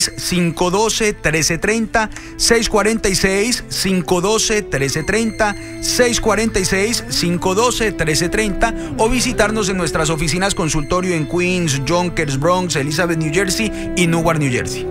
512-1330, 646-512-1330, 646-512-1330 o visitarnos en nuestras oficinas consultorio en Queens, Yonkers, Bronx, Elizabeth, New Jersey y Newark, New Jersey.